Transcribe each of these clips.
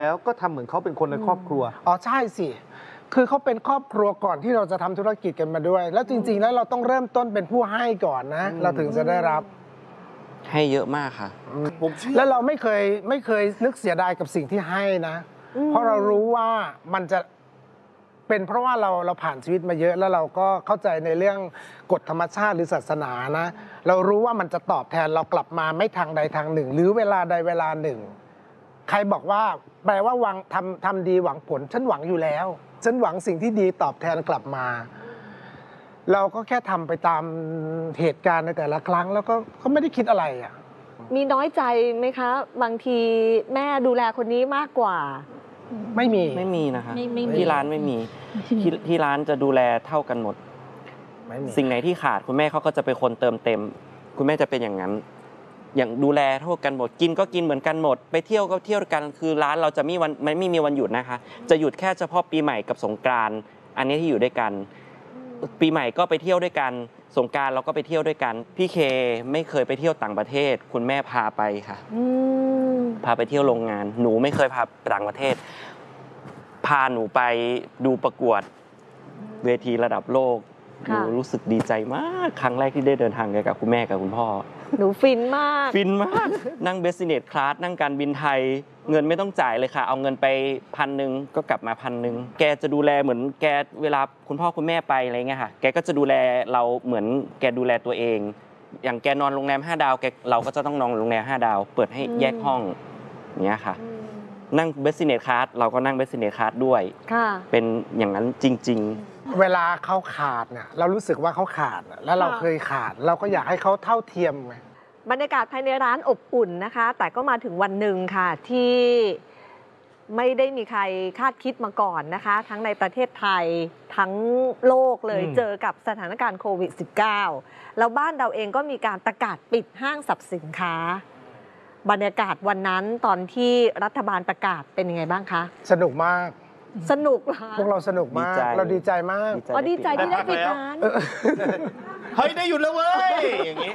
แล้วก็ทำเหมือนเขาเป็นคนในครอบครัวอ๋อใช่สิคือเขาเป็นครอบครัวก่อนที่เราจะทำธุรกิจกันมาด้วย แล้วจริงๆแล้วเราต้องเริ่มต้นเป็นผู้ให้ก่อนนะเราถึงจะได้รับให้เยอะมากค่ะผมเชื่อแล้วเราไม่เคยนึกเสียดายกับสิ่งที่ให้นะเพราะเรารู้ว่ามันจะเป็นเพราะว่าเราผ่านชีวิตมาเยอะแล้วเราก็เข้าใจในเรื่องกฎธรรมชาติหรือศาสนานะเรารู้ว่ามันจะตอบแทนเรากลับมาไม่ทางใดทางหนึ่ง หรือเวลาใดเวลาหนึ่งใครบอกว่าแปลว่าทำดีหวังผลฉันหวังอยู่แล้วฉันหวังสิ่งที่ดีตอบแทนกลับมา เราก็แค่ทำไปตามเหตุการณ์ในแต่ละครั้งแล้วก็ไม่ได้คิดอะไรอ่ะมีน้อยใจไหมคะบางทีแม่ดูแลคนนี้มากกว่าไม่มีนะคะที่ร้านไม่มีที่ร้านจะดูแลเท่ากันหมดสิ่งไหนที่ขาดคุณแม่เขาก็จะเป็นคนเติมเต็มคุณแม่จะเป็นอย่างนั้นอย่างดูแลเท่ากันหมดกินก็กินเหมือนกันหมดไปเที่ยวก็เที่ยวกันคือร้านเราจะไม่มีวันหยุดนะคะจะหยุดแค่เฉพาะปีใหม่กับสงกรานต์อันนี้ที่อยู่ด้วยกันปีใหม่ก็ไปเที่ยวด้วยกันสงกรานต์เราก็ไปเที่ยวด้วยกันพี่เคไม่เคยไปเที่ยวต่างประเทศคุณแม่พาไปค่ะพาไปเที่ยวโรงงานหนูไม่เคยพาไปต่างประเทศพาหนูไปดูประกวดเวทีระดับโลกหนูรู้สึกดีใจมากครั้งแรกที่ได้เดินทางกับคุณแม่กับคุณพ่อหนูฟินมากนั่งเบสเนสคลาสนั่งการบินไทยเงินไม่ต้องจ่ายเลยค่ะเอาเงินไป1,000ก็กลับมา1,000แกจะดูแลเหมือนแกเวลาคุณพ่อคุณแม่ไปอะไรเงี้ยค่ะแกก็จะดูแลเราเหมือนแกดูแลตัวเองอย่างแกนอนโรงแรม5 ดาวเราก็จะต้องนอนโรงแรม5 ดาวเปิดให้แยกห้องอย่างเงี้ยค่ะนั่งเบสเนสคลาสเราก็นั่งเบสเนสคลาสด้วยเป็นอย่างนั้นจริงๆเวลาเขาขาดเนี่ยเรารู้สึกว่าเขาขาดแล้วเราเคยขาดเราก็อยากให้เขาเท่าเทียมไงบรรยากาศภายในร้านอบอุ่นนะคะแต่ก็มาถึงวันหนึ่งค่ะที่ไม่ได้มีใครคาดคิดมาก่อนนะคะทั้งในประเทศไทยทั้งโลกเลยเจอกับสถานการณ์โควิด -19 แล้วบ้านเราเองก็มีการประกาศปิดห้างสรรพสินค้าบรรยากาศวันนั้นตอนที่รัฐบาลประกาศเป็นยังไงบ้างคะสนุกมากสนุกเหรอพวกเราสนุกมากเราดีใจมากดีใจที่ได้ปิดร้านเฮ้ยได้หยุดแล้วเว้ยอย่างนี้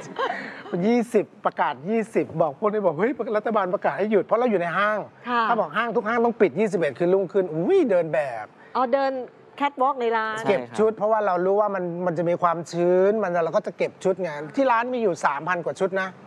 20ประกาศ20บอกพวกนี้บอกเฮ้ยรัฐบาลประกาศให้หยุดเพราะเราอยู่ในห้างถ้าบอกห้างทุกห้างต้องปิด21คือรุ่งขึ้นอุ้ยเดินแบบเดินแคทวอล์กในร้านเก็บชุดเพราะว่าเรารู้ว่ามันจะมีความชื้นเราก็จะเก็บชุดไงที่ร้านมีอยู่ 3,000 กว่าชุดนะ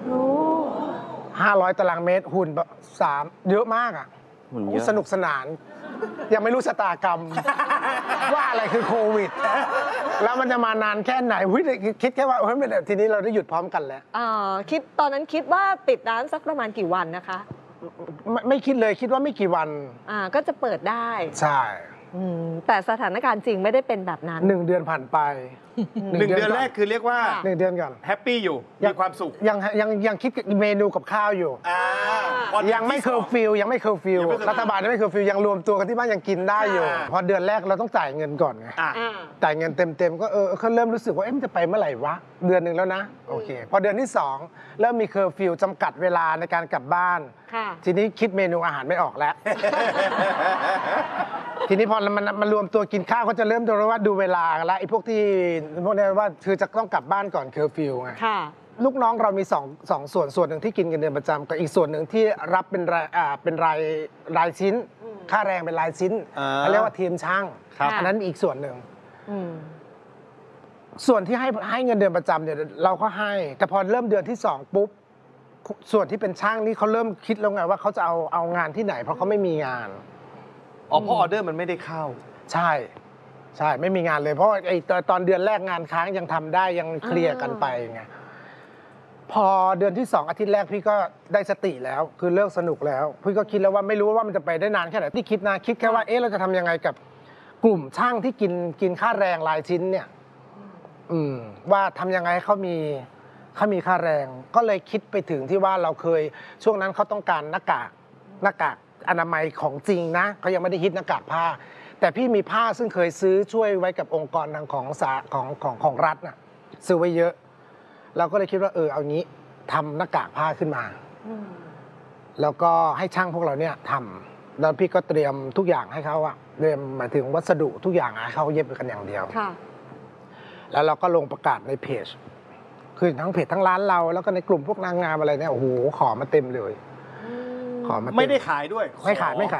500 ตารางเมตรหุ่น3เยอะมากอ่ะสนุกสนานยังไม่รู้ชะตากรรมว่าอะไรคือโควิดแล้วมันจะมานานแค่ไหนคิดแค่ว่าทีนี้เราได้หยุดพร้อมกันแล้วตอนนั้นคิดว่าปิดร้านสักประมาณกี่วันนะคะไม่คิดเลยคิดว่าไม่กี่วันก็จะเปิดได้ใช่แต่สถานการณ์จริงไม่ได้เป็นแบบนั้น 1 เดือนผ่านไป 1 เดือนแรกคือเรียกว่า 1 เดือนก่อนแฮปปี้อยู่มีความสุขยังคิดเมนูกับข้าวอยู่ยังไม่เคอร์ฟิวรัฐบาลยังไม่เคอร์ฟิวยังรวมตัวกันที่บ้านยังกินได้อยู่พอเดือนแรกเราต้องจ่ายเงินก่อนไงจ่ายเงินเต็มก็เขาเริ่มรู้สึกว่ามันจะไปเมื่อไหร่วะเดือนหนึ่งแล้วนะโอเคพอเดือนที่2เริ่มมีเคอร์ฟิวจำกัดเวลาในการกลับบ้านทีนี้คิดเมนูอาหารไม่ออกแล้วทีนี้พอมันรวมตัวกินข้าวก็จะเริ่มดูว่าดูเวลาแล้วไอ้พวกนี้ว่าคือจะต้องกลับบ้านก่อนเคอร์ฟิวไงลูกน้องเรามี2 ส่วนหนึ่งที่กินเงินเดือนประจำกับอีกส่วนหนึ่งที่รับเป็นรายชิ้นค่าแรงเป็นรายชิ้นเขาเรียกว่าทีมช่างอันนั้นอีกส่วนหนึ่งส่วนที่ให้เงินเดือนประจำเนี่ยเราก็ให้แต่พอเริ่มเดือนที่2ปุ๊บส่วนที่เป็นช่างนี่เขาเริ่มคิดแล้วไงว่าเขาจะเอางานที่ไหนเพราะเขาไม่มีงานเพราะออเดอร์มันไม่ได้เข้าใช่ไม่มีงานเลยเพราะไอ้ตอนเดือนแรกงานค้างยังทำได้ยังเคลียร์กันไปไงพอเดือนที่2อาทิตย์แรกพี่ก็ได้สติแล้วคือเลิกสนุกแล้วพี่ก็คิดแล้วว่าไม่รู้ว่ามันจะไปได้นานแค่ไหนที่คิดแค่ว่าเราจะทำยังไงกับกลุ่มช่างที่กินค่าแรงรายชิ้นเนี่ยว่าทำยังไงให้เขามีค่าแรงก็เลยคิดไปถึงที่ว่าเราเคยช่วงนั้นเขาต้องการหน้ากากอนามัยของจริงนะเขายังไม่ได้ฮิตหน้ากากผ้าแต่พี่มีผ้าซึ่งเคยซื้อช่วยไว้กับองค์กรทางของรัฐน่ะซื้อไว้เยอะเราก็เลยคิดว่าเอางี้ทำหน้ากากผ้าขึ้นมาแล้วก็ให้ช่างพวกเราเนี่ยทำแล้วพี่ก็เตรียมทุกอย่างให้เขาเตรียมหมายถึงวัสดุทุกอย่างให้เขาเย็บกันอย่างเดียวแล้วเราก็ลงประกาศในเพจคือทั้งเพจทั้งร้านเราแล้วก็ในกลุ่มพวกนางงามอะไรเนี่ยโอ้โหขอมาเต็มเลยไม่ได้ขายด้วยไม่ขาย